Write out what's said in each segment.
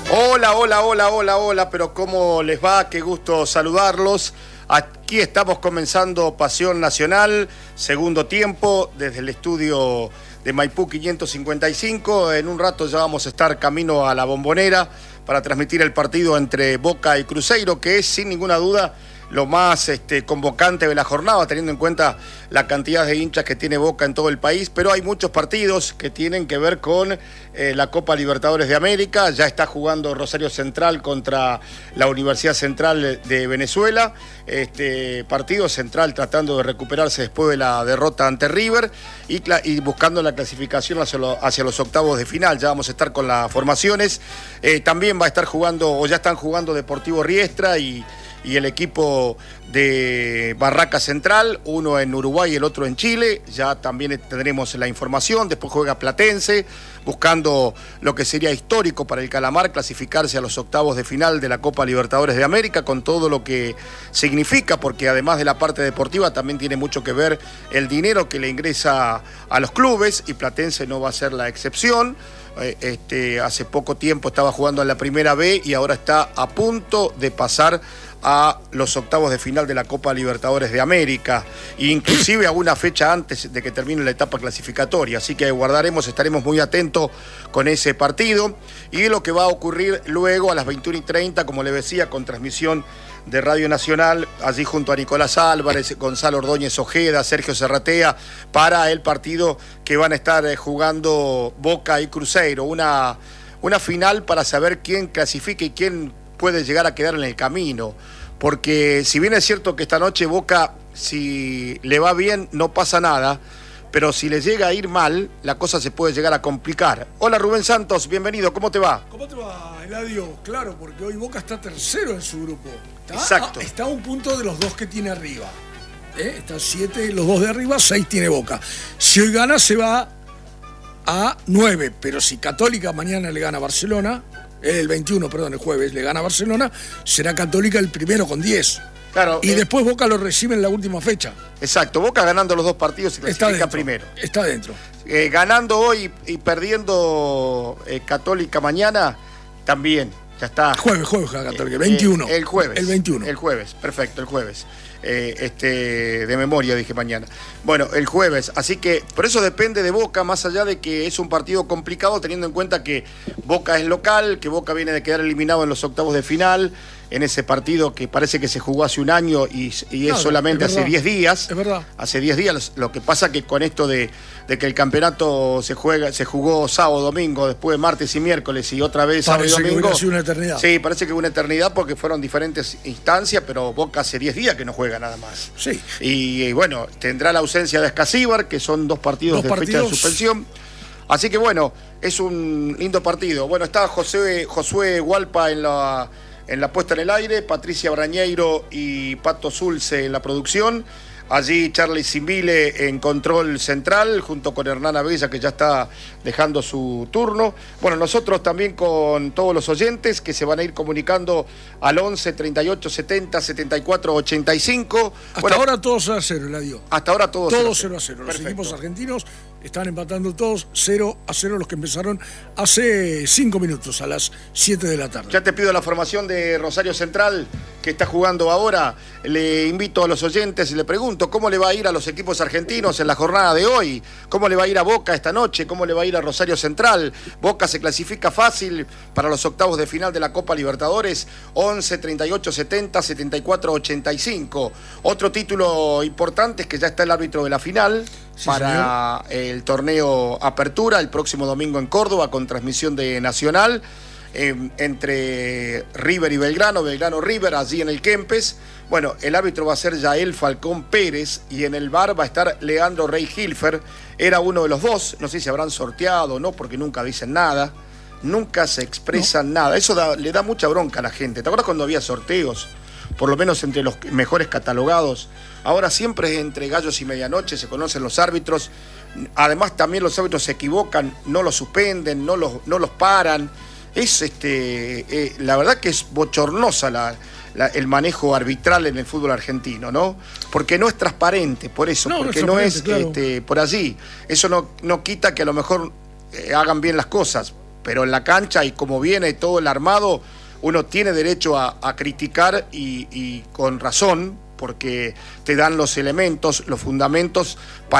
Hola, hola, hola, hola, hola, pero ¿cómo les va? Qué gusto saludarlos. Aquí estamos comenzando Pasión Nacional, segundo tiempo, desde el estudio de Maipú 555. En un rato ya vamos a estar camino a la Bombonera para transmitir el partido entre Boca y Cruzeiro, que es sin ninguna duda lo más convocante de la jornada, teniendo en cuenta la cantidad de hinchas que tiene Boca en todo el país, pero hay muchos partidos que tienen que ver con la Copa Libertadores de América. Ya está jugando Rosario Central contra la Universidad Central de Venezuela, partido Central tratando de recuperarse después de la derrota ante River y buscando la clasificación hacia los octavos de final. Ya vamos a estar con las formaciones. También va a estar jugando, o ya están jugando Deportivo Riestra y el equipo de Barraca Central, uno en Uruguay y el otro en Chile. Ya también tendremos la información. Después juega Platense, buscando lo que sería histórico para el Calamar, clasificarse a los octavos de final de la Copa Libertadores de América, con todo lo que significa, porque además de la parte deportiva también tiene mucho que ver el dinero que le ingresa a los clubes, y Platense no va a ser la excepción. Hace poco tiempo estaba jugando en la Primera B y ahora está a punto de pasar a los octavos de final de la Copa Libertadores de América, inclusive a una fecha antes de que termine la etapa clasificatoria. Así que estaremos muy atentos con ese partido y lo que va a ocurrir luego a las 21:30, como le decía, con transmisión de Radio Nacional, allí junto a Nicolás Álvarez, Gonzalo Ordóñez Ojeda, Sergio Serratea, para el partido que van a estar jugando Boca y Cruzeiro. Una final para saber quién clasifica y quién puede llegar a quedar en el camino, porque si bien es cierto que esta noche Boca, si le va bien, no pasa nada, pero si le llega a ir mal, la cosa se puede llegar a complicar. Hola Rubén Santos, bienvenido, ¿cómo te va? ¿Cómo te va, Eladio? Claro, porque hoy Boca está tercero en su grupo. Exacto. Está a un punto de los dos que tiene arriba. Están 7, los dos de arriba, 6 tiene Boca. Si hoy gana, se va a 9, pero si Católica mañana le gana a Barcelona, el jueves le gana a Barcelona, será Católica el primero con 10. Claro, y después Boca lo recibe en la última fecha. Exacto, Boca ganando los dos partidos se clasifica primero. Está dentro. Ganando hoy y perdiendo Católica mañana, también, ya está. Jueves juega Católica, 21. El jueves. El 21. El jueves, perfecto, el jueves. De memoria dije mañana. Bueno, el jueves, así que por eso depende de Boca, más allá de que es un partido complicado, teniendo en cuenta que Boca es local, que Boca viene de quedar eliminado en los octavos de final, en ese partido que parece que se jugó hace un año y es solamente hace 10 días. Es verdad. Hace 10 días, lo que pasa que con esto de que el campeonato se jugó sábado, domingo, después martes y miércoles y otra vez sábado y domingo. Parece que hubiera sido una eternidad. Sí, parece que una eternidad porque fueron diferentes instancias, pero Boca hace 10 días que no juega nada más. Sí. Y bueno, tendrá la ausencia de Escasíbar, que son dos partidos de fecha de suspensión. Así que bueno, es un lindo partido. Bueno, está Josué Hualpa en la puesta en el aire, Patricia Brañeiro y Pato Zulce en la producción. Allí Charlie Simbile en control central, junto con Hernán Abella, que ya está dejando su turno. Bueno, nosotros también con todos los oyentes que se van a ir comunicando al 11 38 70 74 85. Hasta ahora todo 0-0, Eladio. Hasta ahora todo 0-0. Los Perfecto. equipos argentinos están empatando todos 0-0, los que empezaron hace 5 minutos, a las 7 de la tarde. Ya te pido la formación de Rosario Central, que está jugando ahora. Le invito a los oyentes y le pregunto cómo le va a ir a los equipos argentinos en la jornada de hoy, cómo le va a ir a Boca esta noche, cómo le va a ir a Rosario Central. Boca se clasifica fácil para los octavos de final de la Copa Libertadores, 11 38 70 74 85. Otro título importante es que ya está el árbitro de la final. Sí, para el torneo Apertura, el próximo domingo en Córdoba, con transmisión de Nacional, entre River y Belgrano-River, allí en el Kempes. Bueno, el árbitro va a ser Yael Falcón Pérez y en el VAR va a estar Leandro Rey-Hilfer. Era uno de los dos, no sé si habrán sorteado o no, porque nunca dicen nada, nunca se expresan nada. Eso le da mucha bronca a la gente. ¿Te acuerdas cuando había sorteos? Por lo menos entre los mejores catalogados. Ahora siempre es entre gallos y medianoche, se conocen los árbitros. Además también los árbitros se equivocan, no los suspenden, no los paran. Es la verdad que es bochornosa el manejo arbitral en el fútbol argentino, ¿no? Porque no es transparente, por eso, porque no es claro, por allí. Eso no quita que a lo mejor hagan bien las cosas. pero en la cancha y como viene todo el armado, uno tiene derecho a criticar y con razón, porque te dan los elementos, los fundamentos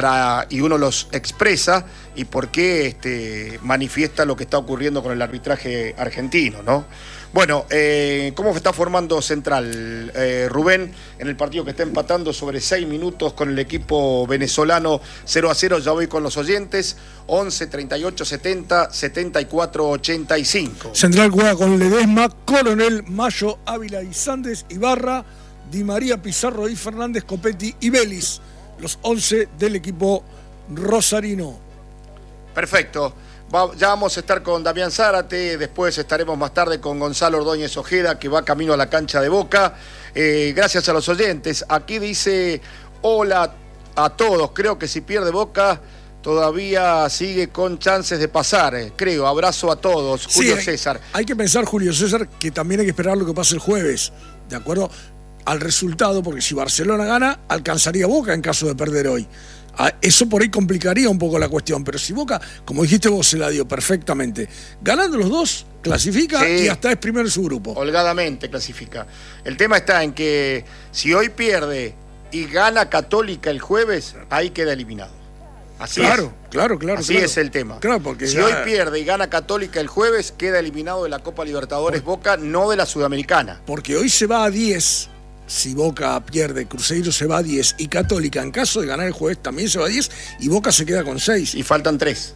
y uno los expresa y por qué manifiesta lo que está ocurriendo con el arbitraje argentino, ¿no? Bueno, ¿cómo está formando Central, Rubén, en el partido que está empatando sobre 6 minutos con el equipo venezolano 0-0? Ya voy con los oyentes, 11 38 70 74 85. Central juega con Ledesma, Coronel, Mayo, Ávila y Sandes, Ibarra, Di María, Pizarro y Fernández, Copetti y Vélez, los 11 del equipo rosarino. Perfecto. Ya vamos a estar con Damián Zárate, después estaremos más tarde con Gonzalo Ordóñez Ojeda, que va camino a la cancha de Boca. Gracias a los oyentes. Aquí dice, hola a todos, creo que si pierde Boca todavía sigue con chances de pasar, creo. Abrazo a todos. Julio César. Hay que pensar, Julio César, que también hay que esperar lo que pase el jueves, ¿de acuerdo? Al resultado, porque si Barcelona gana, alcanzaría Boca en caso de perder hoy. Eso por ahí complicaría un poco la cuestión, pero si Boca, como dijiste vos, se la dio perfectamente, ganando los dos, clasifica y hasta es primero en su grupo. Holgadamente clasifica. El tema está en que si hoy pierde y gana Católica el jueves, ahí queda eliminado. Así es. Claro. Así es el tema. Claro, porque si hoy pierde y gana Católica el jueves, queda eliminado de la Copa Libertadores Boca, no de la Sudamericana. Porque hoy se va a 10. Si Boca pierde, Cruzeiro se va a 10 y Católica, en caso de ganar el jueves, también se va a 10 y Boca se queda con 6. Y faltan 3.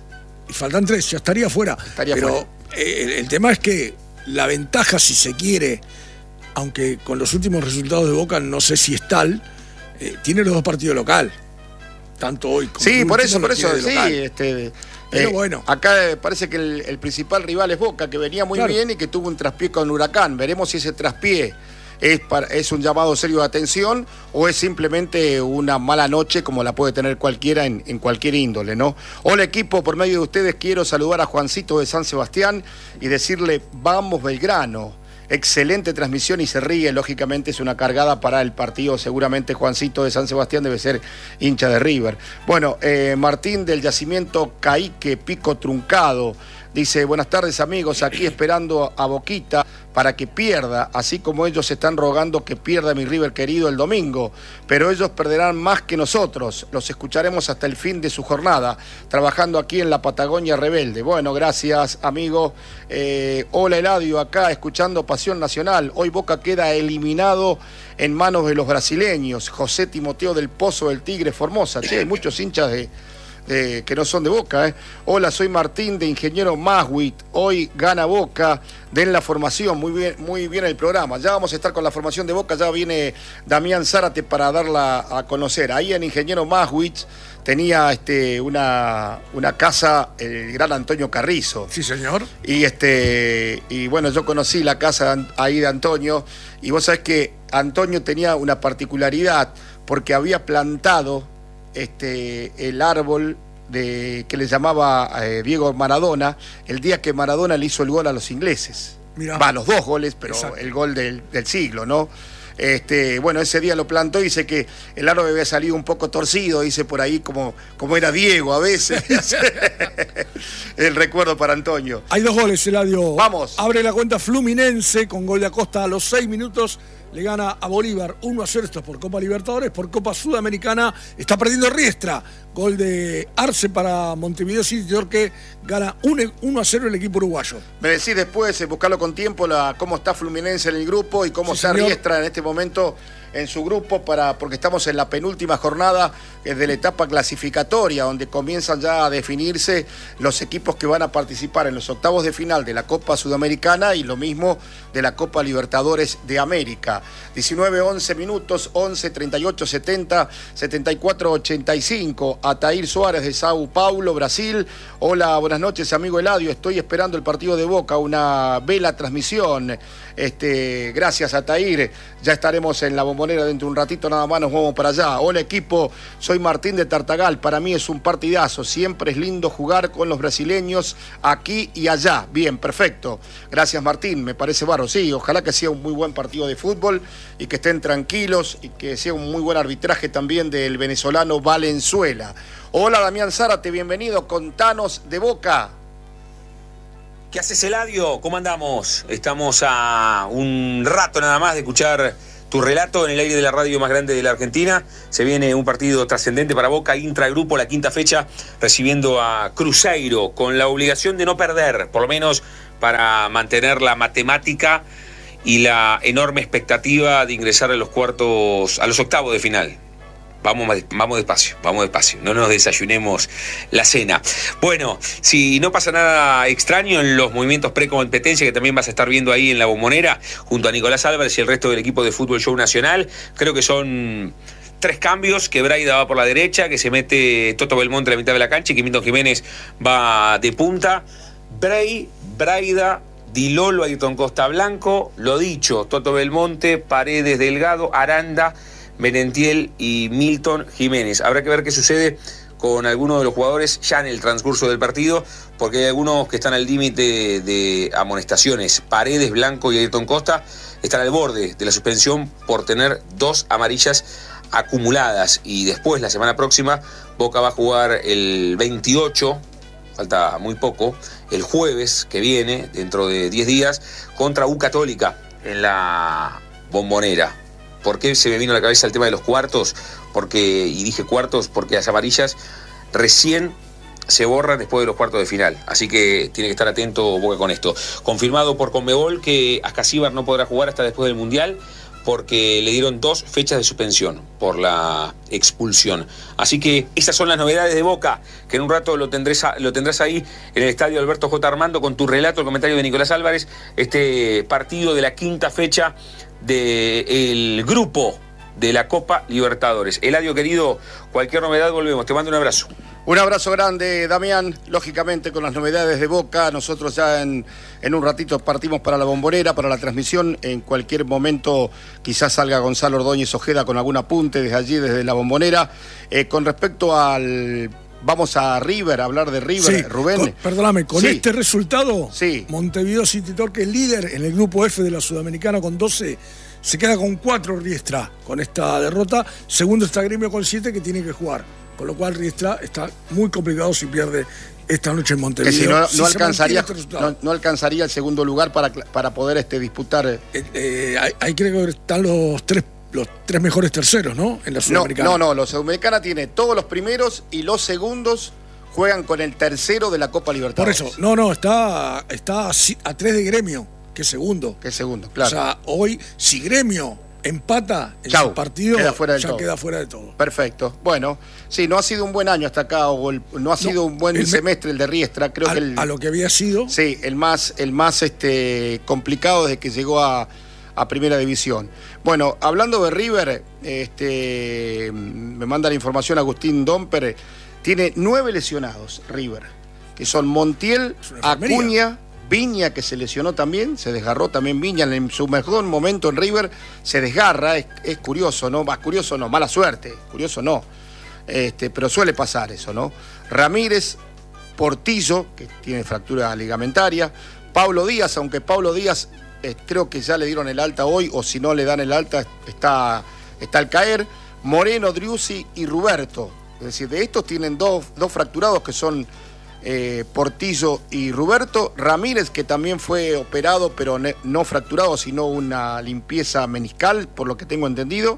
Ya estaría fuera. Pero el tema es que la ventaja, si se quiere, aunque con los últimos resultados de Boca no sé si es tal, tiene los dos partidos local. Tanto hoy como sí, por eso, sí. Pero bueno. Acá parece que el principal rival es Boca, que venía muy bien y que tuvo un traspié con Huracán. Veremos si ese traspié es un llamado serio de atención o es simplemente una mala noche como la puede tener cualquiera en cualquier índole, ¿no? Hola equipo, por medio de ustedes quiero saludar a Juancito de San Sebastián y decirle vamos Belgrano. Excelente transmisión y se ríe, lógicamente es una cargada para el partido, seguramente Juancito de San Sebastián debe ser hincha de River. Bueno, Martín del Yacimiento Caique, Pico Truncado, dice, buenas tardes amigos, aquí esperando a Boquita para que pierda, así como ellos están rogando que pierda mi River querido el domingo, pero ellos perderán más que nosotros, los escucharemos hasta el fin de su jornada, trabajando aquí en la Patagonia Rebelde. Bueno, gracias amigo. Hola Eladio, acá escuchando Pasión Nacional, hoy Boca queda eliminado en manos de los brasileños. José Timoteo del Pozo del Tigre Formosa, che, hay muchos hinchas que no son de Boca, Hola, soy Martín de Ingeniero Maswit. Hoy gana Boca, den la formación, muy bien el programa. Ya vamos a estar con la formación de Boca, ya viene Damián Zárate para darla a conocer. Ahí en Ingeniero Maswit tenía una casa el gran Antonio Carrizo. Sí, señor. Y bueno, yo conocí la casa ahí de Antonio, y vos sabés que Antonio tenía una particularidad, porque había plantado el árbol que le llamaba Diego Maradona, el día que Maradona le hizo el gol a los ingleses. Va, los dos goles, pero exacto, el gol del siglo, ¿no? Bueno, ese día lo plantó y dice que el árbol había salido un poco torcido, dice por ahí como era Diego a veces. El recuerdo para Antonio. Hay 2 goles, Eladio. Vamos. Abre la cuenta Fluminense con gol de Acosta a los 6 minutos. Le gana a Bolívar 1-0, esto es por Copa Libertadores, por Copa Sudamericana. Está perdiendo Riestra. Gol de Arce para Montevideo City, que gana 1-0 el equipo uruguayo. Me decís después, buscarlo con tiempo, cómo está Fluminense en el grupo y cómo está Riestra en este momento en su grupo, porque estamos en la penúltima jornada de la etapa clasificatoria, donde comienzan ya a definirse los equipos que van a participar en los octavos de final de la Copa Sudamericana y lo mismo de la Copa Libertadores de América. 19-11 minutos, 11 38 70 74 85. Atair Suárez de Sao Paulo, Brasil. Hola, buenas noches, amigo Eladio. Estoy esperando el partido de Boca, una vela transmisión. Gracias, Atair. Ya estaremos en la Bombonera dentro de un ratito, nada más nos vamos para allá. Hola, equipo. Soy Martín de Tartagal. Para mí es un partidazo. Siempre es lindo jugar con los brasileños aquí y allá. Bien, perfecto. Gracias, Martín. Me parece bárbaro. Sí, ojalá que sea un muy buen partido de fútbol y que estén tranquilos y que sea un muy buen arbitraje también del venezolano Valenzuela. Hola, Damián Zárate, bienvenido. Contanos de Boca. ¿Qué haces, Eladio? ¿Cómo andamos? Estamos a un rato nada más de escuchar tu relato en el aire de la radio más grande de la Argentina. Se viene un partido trascendente para Boca, intragrupo, la quinta fecha, recibiendo a Cruzeiro, con la obligación de no perder, por lo menos para mantener la matemática y la enorme expectativa de ingresar a los octavos de final. Vamos despacio, no nos desayunemos la cena. Bueno, si no pasa nada extraño en los movimientos pre-competencia que también vas a estar viendo ahí en la Bombonera, junto a Nicolás Álvarez y el resto del equipo de Fútbol Show Nacional, creo que son 3 cambios, que Braida va por la derecha, que se mete Toto Belmonte a la mitad de la cancha y que Milton Jiménez va de punta. Braida, Di Lolo, Ayrton Costa Blanco, lo dicho, Toto Belmonte, Paredes, Delgado, Aranda, Merentiel y Milton Jiménez. Habrá que ver qué sucede con algunos de los jugadores ya en el transcurso del partido, porque hay algunos que están al límite de amonestaciones. Paredes, Blanco y Ayrton Costa están al borde de la suspensión por tener 2 amarillas acumuladas. Y después, la semana próxima, Boca va a jugar el 28, falta muy poco, el jueves que viene, dentro de 10 días, contra U Católica en la Bombonera. ¿Por qué se me vino a la cabeza el tema de los cuartos? Y dije cuartos porque las amarillas recién se borran después de los cuartos de final. Así que tiene que estar atento Boca con esto. Confirmado por Conmebol que Ascasíbar no podrá jugar hasta después del Mundial, porque le dieron 2 fechas de suspensión por la expulsión. Así que esas son las novedades de Boca, que en un rato lo tendrás ahí en el estadio Alberto J. Armando con tu relato, el comentario de Nicolás Álvarez, este partido de la quinta fecha del grupo de la Copa Libertadores. Eladio, querido, cualquier novedad volvemos. Te mando un abrazo. Un abrazo grande, Damián. Lógicamente, con las novedades de Boca, nosotros ya en un ratito partimos para la Bombonera, para la transmisión. En cualquier momento quizás salga Gonzalo Ordóñez Ojeda con algún apunte desde allí, desde la Bombonera. Con respecto vamos a River, a hablar de River, sí, Rubén. Perdóname, con sí. Este resultado, sí. Montevideo City Torque, líder en el grupo F de la Sudamericana con 12, se queda con 4 Riestra con esta derrota. Segundo está Gremio con 7, que tiene que jugar. Con lo cual Riestra está muy complicado si pierde esta noche en Montevideo. Que si no alcanzaría el segundo lugar para poder disputar. Ahí creo que están los tres mejores terceros, ¿no? En la Sudamericana. No, la Sudamericana tiene todos los primeros y los segundos juegan con el tercero de la Copa Libertadores. Por eso, está a 3 de Gremio, que es segundo. Claro. O sea, hoy, si Gremio empata en su partido, queda fuera de todo. Perfecto. Bueno, sí, no ha sido un buen año hasta acá, no ha sido un buen semestre el de Riestra. Creo que a lo que había sido. Sí, el más complicado desde que llegó a Primera División. Bueno, hablando de River, me manda la información Agustín Domper, tiene 9 lesionados River, que son Montiel, Acuña, Viña, que se lesionó también, se desgarró también Viña en su mejor momento en River, se desgarra, es curioso, ¿no? Curioso no, mala suerte, curioso no, pero suele pasar eso, ¿no? Ramírez, Portillo, que tiene fractura ligamentaria, Pablo Díaz, aunque Pablo Díaz creo que ya le dieron el alta hoy, o si no le dan el alta, está al caer, Moreno, Driussi y Ruberto. Es decir, de estos tienen dos fracturados que son Portillo y Ruberto. Ramírez, que también fue operado, pero no fracturado, sino una limpieza meniscal, por lo que tengo entendido.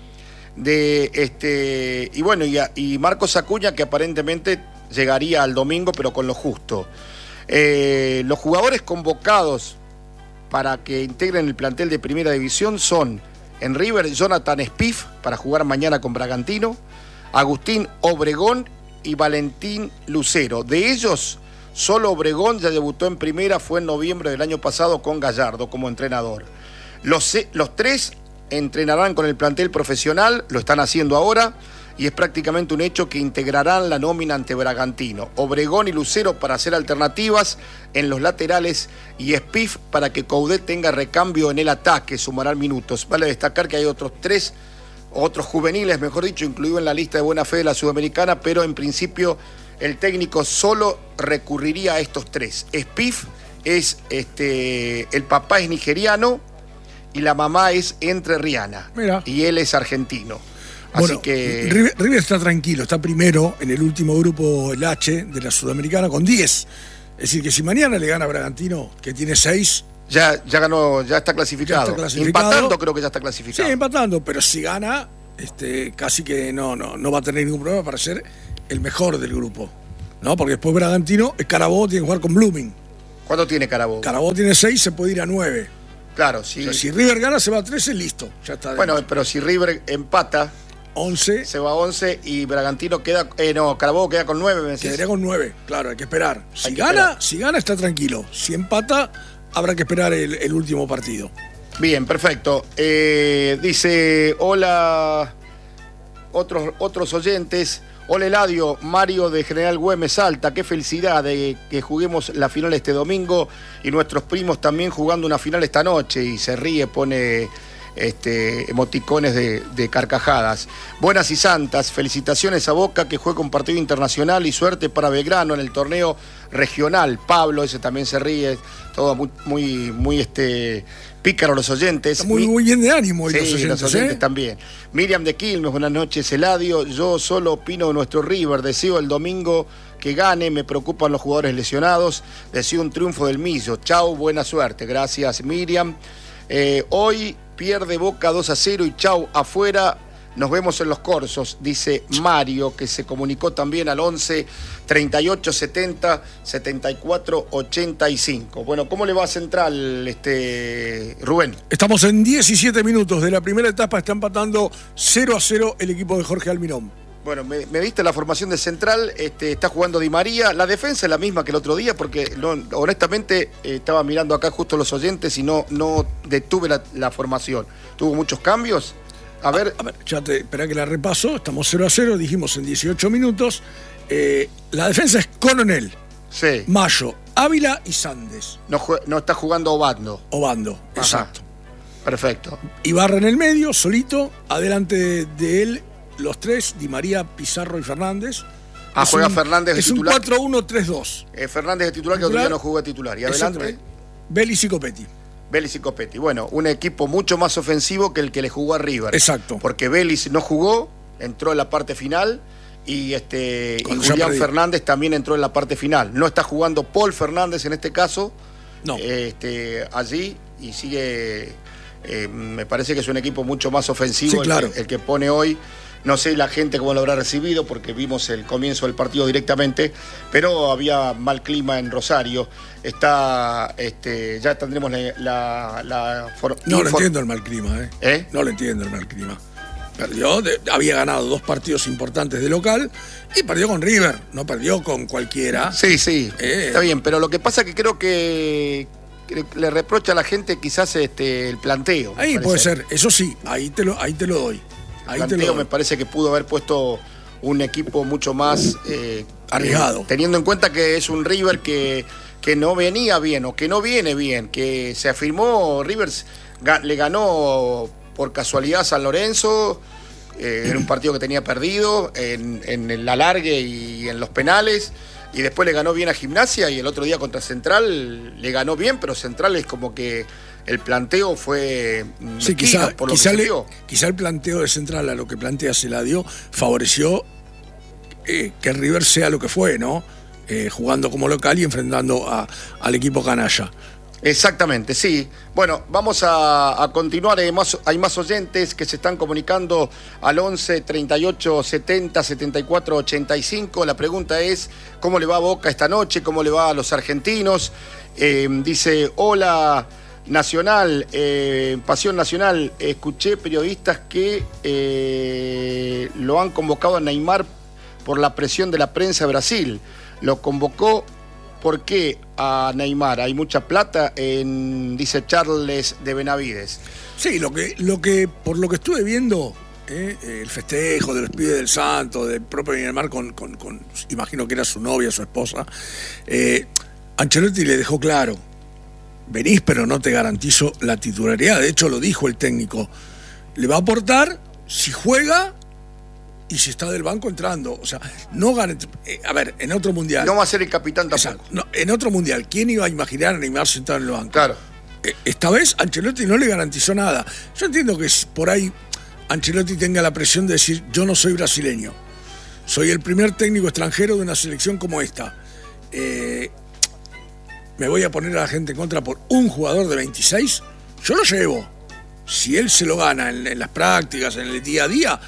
Y bueno, y Marcos Acuña, que aparentemente llegaría al domingo, pero con lo justo. Los jugadores convocados para que integren el plantel de Primera División son en River Jonathan Spiff, para jugar mañana con Bragantino, Agustín Obregón y Valentín Lucero. De ellos, solo Obregón ya debutó en Primera, fue en noviembre del año pasado con Gallardo como entrenador. Los 3 entrenarán con el plantel profesional, lo están haciendo ahora, y es prácticamente un hecho que integrarán la nómina ante Bragantino. Obregón y Lucero para hacer alternativas en los laterales y Spiff para que Coudet tenga recambio en el ataque, sumarán minutos. Vale destacar que hay otros juveniles, mejor dicho, incluidos en la lista de buena fe de la Sudamericana, pero en principio el técnico solo recurriría a estos 3. Spiff es, el papá es nigeriano y la mamá es entrerriana. Mira. Y él es argentino. Así que River está tranquilo, está primero en el último grupo, el H de la Sudamericana, con 10. Es decir, que si mañana le gana a Bragantino, que tiene 6... Ya ganó, ya está clasificado. Empatando creo que ya está clasificado. Sí, empatando, pero si gana, casi que no va a tener ningún problema para ser el mejor del grupo. ¿No? Porque después Bragantino, Carabobo tiene que jugar con Blooming. ¿Cuánto tiene Carabobo? Carabobo tiene 6, se puede ir a 9. Claro, sí. O sea, si River gana, se va a 13, listo. Ya está. Bueno, pero si River empata, 11. Se va a 11 y Bragantino queda. Carabobo queda con 9, me decís. Quedaría con 9, claro, hay que esperar. Si gana, está tranquilo. Si empata, habrá que esperar el último partido. Bien, perfecto. Dice, hola, otros oyentes. Hola Eladio, Mario de General Güemes Salta, qué felicidad de que juguemos la final este domingo y nuestros primos también jugando una final esta noche, y se ríe, pone emoticones de carcajadas. Buenas y santas, felicitaciones a Boca que juega un partido internacional y suerte para Belgrano en el torneo regional. Pablo, ese también se ríe, todo muy pícaro los oyentes. Está muy bien de ánimo. Sí, los oyentes también. Miriam de Quilmes, buenas noches, Eladio. Yo solo opino de nuestro River. Deseo el domingo que gane. Me preocupan los jugadores lesionados. Deseo un triunfo del Millo. Chau, buena suerte. Gracias, Miriam. Hoy pierde Boca 2-0 y chau, afuera. Nos vemos en los corsos, dice Mario, que se comunicó también al 11 38 70 74 85. Bueno, ¿cómo le va a Central, Rubén? Estamos en 17 minutos de la primera etapa, está empatando 0-0 el equipo de Jorge Almirón. Bueno, me diste la formación de Central, está jugando Di María, la defensa es la misma que el otro día, porque honestamente estaba mirando acá justo los oyentes y no detuve la formación. ¿Tuvo muchos cambios? A ver, espera que la repaso. Estamos 0-0, dijimos en 18 minutos. La defensa es Coronel, sí, Mayo, Ávila y Sandes. No está jugando Obando, exacto. Perfecto. Ibarra en el medio, solito. Adelante de él, los tres, Di María, Pizarro y Fernández. Juega Fernández de titular. Es un 4-1-3-2. Fernández de titular, que otro día no jugó de titular. Y adelante, Vélez y Copetti. Vélez y Copetti. Bueno, un equipo mucho más ofensivo que el que le jugó a River. Exacto. Porque Vélez no jugó, entró en la parte final y Julián Fernández también entró en la parte final. No está jugando Paul Fernández en este caso. No. Allí y sigue. Me parece que es un equipo mucho más ofensivo, sí, claro, el que pone hoy. No sé la gente cómo lo habrá recibido, porque vimos el comienzo del partido directamente, pero había mal clima en Rosario. Ya tendremos No lo entiendo el mal clima, No lo entiendo el mal clima. Perdió, había ganado 2 partidos importantes de local y perdió con River, no perdió con cualquiera. Sí, está bien, pero lo que pasa es que creo que le reprocha a la gente quizás el planteo. Ahí puede ser, eso sí, ahí te lo doy. El planteo me parece que pudo haber puesto un equipo mucho más arriesgado, teniendo en cuenta que es un River que no venía bien o que no viene bien, que se afirmó. River le ganó por casualidad a San Lorenzo en un partido que tenía perdido en el alargue y en los penales, y después le ganó bien a Gimnasia, y el otro día contra Central le ganó bien, pero Central es como que el planteo fue sí, quizá el planteo de Central a lo que plantea Eladio favoreció que River sea lo que fue, ¿no? Jugando como local y enfrentando al equipo canalla. Exactamente, sí. Bueno, vamos a continuar. Hay más oyentes que se están comunicando al 11 38 70 74 85. La pregunta es, ¿cómo le va a Boca esta noche? ¿Cómo le va a los argentinos? Dice, hola Nacional, Pasión Nacional. Escuché periodistas que lo han convocado a Neymar por la presión de la prensa de Brasil. Lo convocó. ¿Por qué a Neymar? Hay mucha plata dice Charles de Benavides. Sí, por lo que estuve viendo, el festejo de los pibes del Santo, del propio Neymar con imagino que era su novia, su esposa, Ancelotti le dejó claro: venís, pero no te garantizo la titularidad. De hecho, lo dijo el técnico. Le va a aportar si juega y si está del banco entrando. O sea, no a ver, en otro mundial. No va a ser el capitán tampoco. Exacto. No, en otro mundial, ¿quién iba a imaginar a Neymar sentado en el banco? Claro. Esta vez Ancelotti no le garantizó nada. Yo entiendo que por ahí Ancelotti tenga la presión de decir: yo no soy brasileño, soy el primer técnico extranjero de una selección como esta. me voy a poner a la gente en contra por un jugador de 26, yo lo llevo. Si él se lo gana en las prácticas, en el día a día,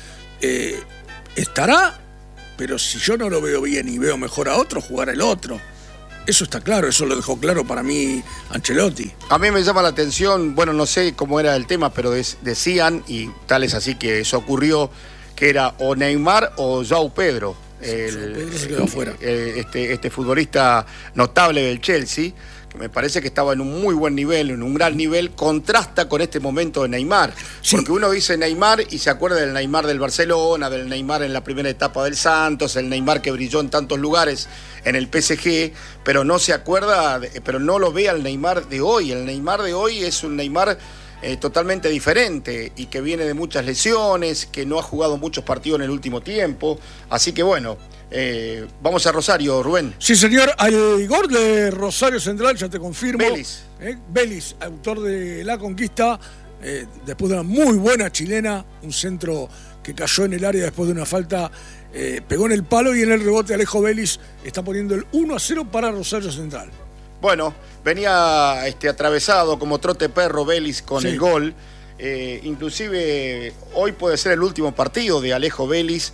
estará, pero si yo no lo veo bien y veo mejor a otro, jugará el otro. Eso está claro, eso lo dejó claro para mí Ancelotti. A mí me llama la atención, bueno, no sé cómo era el tema, pero decían, y tal es así que eso ocurrió, que era o Neymar o João Pedro. Pedro se quedó afuera. Este futbolista notable del Chelsea, que me parece que estaba en un muy buen nivel, en un gran nivel, contrasta con este momento de Neymar. Sí. Porque uno dice Neymar y se acuerda del Neymar del Barcelona, del Neymar en la primera etapa del Santos, el Neymar que brilló en tantos lugares en el PSG, pero no se acuerda, pero no lo ve al Neymar de hoy. El Neymar de hoy es un Neymar totalmente diferente y que viene de muchas lesiones, que no ha jugado muchos partidos en el último tiempo. Así que bueno, vamos a Rosario, Rubén. Sí, señor, al gol de Rosario Central, ya te confirmo. Vélez. Vélez, autor de la conquista, después de una muy buena chilena, un centro que cayó en el área después de una falta, pegó en el palo y en el rebote Alejo Vélez está poniendo el 1-0 para Rosario Central. Bueno, venía atravesado como trote perro Vélez con el gol. Inclusive hoy puede ser el último partido de Alejo Vélez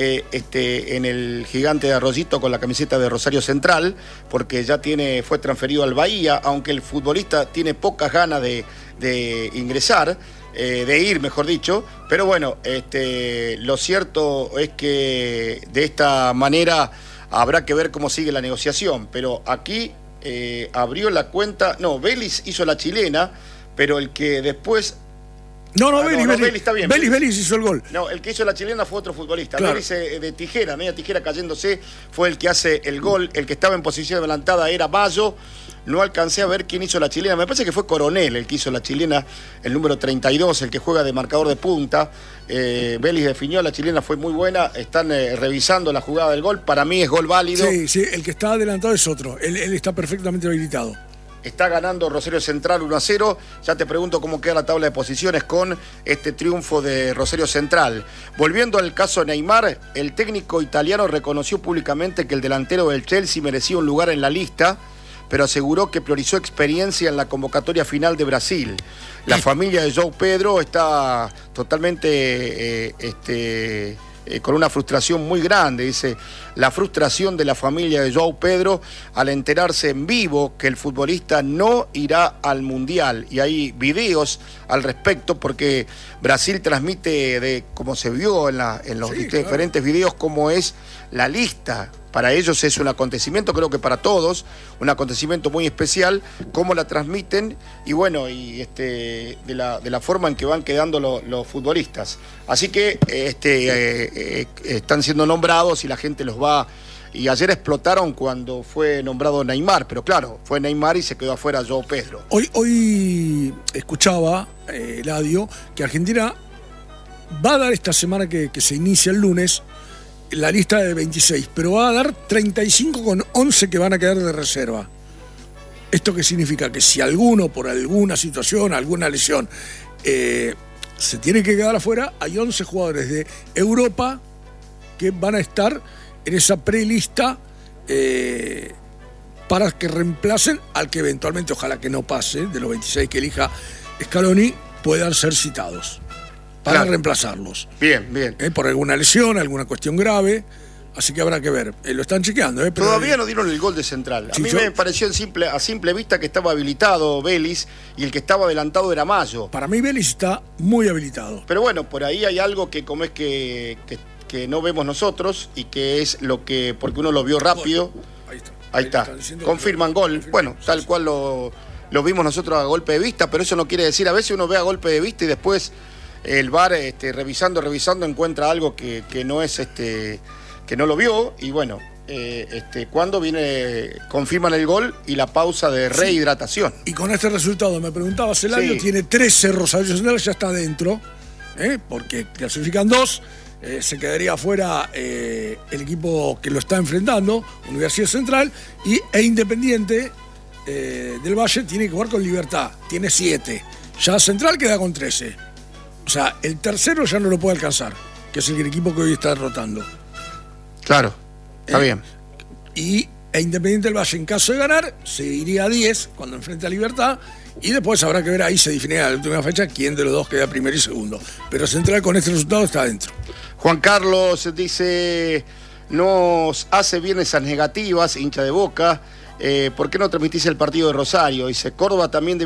en el Gigante de Arroyito con la camiseta de Rosario Central, porque ya fue transferido al Bahía, aunque el futbolista tiene pocas ganas de ingresar, de ir, mejor dicho, pero bueno, lo cierto es que de esta manera habrá que ver cómo sigue la negociación, pero aquí abrió la cuenta, no, Vélez hizo la chilena, pero el que después... Vélez está bien. Vélez hizo el gol. No, el que hizo la chilena fue otro futbolista. Claro. Vélez de tijera, media tijera cayéndose, fue el que hace el gol. El que estaba en posición adelantada era Bayo. No alcancé a ver quién hizo la chilena. Me parece que fue Coronel el que hizo la chilena, el número 32, el que juega de marcador de punta. Vélez definió, la chilena fue muy buena. Están revisando la jugada del gol. Para mí es gol válido. Sí, el que está adelantado es otro. Él está perfectamente habilitado. Está ganando Rosario Central 1-0. Ya te pregunto cómo queda la tabla de posiciones con este triunfo de Rosario Central. Volviendo al caso Neymar, el técnico italiano reconoció públicamente que el delantero del Chelsea merecía un lugar en la lista, pero aseguró que priorizó experiencia en la convocatoria final de Brasil. La familia de João Pedro está totalmente con una frustración muy grande. Dice, la frustración de la familia de João Pedro al enterarse en vivo que el futbolista no irá al Mundial. Y hay videos al respecto porque Brasil transmite, como se vio en los diferentes videos, cómo es la lista. Para ellos es un acontecimiento, creo que para todos, un acontecimiento muy especial, cómo la transmiten y bueno, y de la forma en que van quedando los futbolistas. Así que están siendo nombrados y la gente los va... Y ayer explotaron cuando fue nombrado Neymar, pero claro, fue Neymar y se quedó afuera João Pedro. Hoy escuchaba, Eladio, que Argentina va a dar esta semana que se inicia el lunes, la lista de 26, pero va a dar 35 con 11 que van a quedar de reserva. ¿Esto qué significa? Que si alguno, por alguna situación, alguna lesión, se tiene que quedar afuera, hay 11 jugadores de Europa que van a estar en esa prelista para que reemplacen al que eventualmente, ojalá que no pase, de los 26 que elija Scaloni, puedan ser citados para reemplazarlos. Bien. Por alguna lesión, alguna cuestión grave. Así que habrá que ver. Lo están chequeando. Pero todavía no dieron el gol de Central. A mí me pareció a simple vista que estaba habilitado Vélez y el que estaba adelantado era Mayo. Para mí Vélez está muy habilitado. Pero bueno, por ahí hay algo que como es que no vemos nosotros y que es lo que, porque uno lo vio rápido. Ahí está. Confirman gol. Bueno, tal cual lo vimos nosotros a golpe de vista, pero eso no quiere decir, a veces uno ve a golpe de vista y después el VAR revisando encuentra algo que no es que no lo vio y bueno, cuando confirman el gol y la pausa de rehidratación. Y con este resultado, me preguntaba Celadio, tiene 13 Rosario Central, ya está adentro, porque clasifican 2, se quedaría afuera el equipo que lo está enfrentando, Universidad Central, e Independiente del Valle tiene que jugar con Libertad, tiene 7, ya Central queda con 13. O sea, el tercero ya no lo puede alcanzar, que es el equipo que hoy está derrotando. Claro, está bien. Y e Independiente del Valle, en caso de ganar, se iría a 10 cuando enfrente a Libertad, y después habrá que ver, ahí se definirá la última fecha quién de los dos queda primero y segundo. Pero Central con este resultado está adentro. Juan Carlos dice, nos hace bien esas negativas, hincha de Boca, ¿por qué no transmitís el partido de Rosario? Dice, Córdoba también